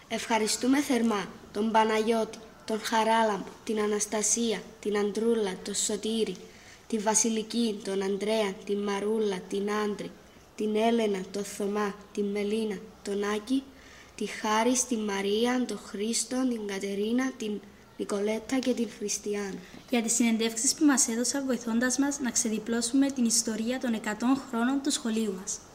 Ευχαριστούμε θερμά τον Παναγιώτη, τον Χαράλαμπο, την Αναστασία, την Αντρούλα, τον Σωτήρη, τη Βασιλική, τον Ανδρέα, την Μαρούλα, την Άντρη, την Έλενα, τον Θωμά, την Μελίνα, τον Άκη, τη Χάρη, την Μαρία, τον Χρήστο, την Κατερίνα, την Νικολέτα και την Χριστιανά. Για τις συνεντεύξεις που μας έδωσαν βοηθώντας μας να ξεδιπλώσουμε την ιστορία των 100 χρόνων του σχολείου μας.